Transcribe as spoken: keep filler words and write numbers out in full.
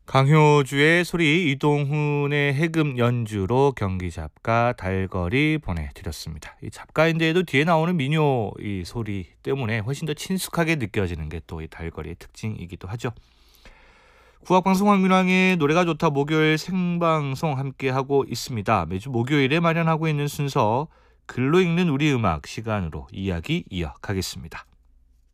강효주의 소리, 이동훈의 해금 연주로 경기 잡가 달거리 보내드렸습니다. 이 잡가인데도 뒤에 나오는 민요 이 소리 때문에 훨씬 더 친숙하게 느껴지는 게 또 이 달거리의 특징이기도 하죠. 국악방송 황민왕의 노래가 좋다 목요일 생방송 함께하고 있습니다. 매주 목요일에 마련하고 있는 순서 글로 읽는 우리 음악 시간으로 이야기 이어가겠습니다.